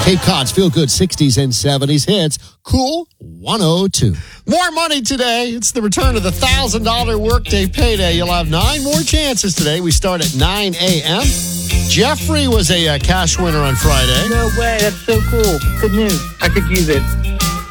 Cape Cod's Feel Good 60s and 70s hits. Cool 102. More money today. It's the return of the $1,000 workday payday. You'll have 9 more chances today. We start at 9 a.m. Jeffrey was a cash winner on Friday. No way. That's so cool. Good news. I could use it.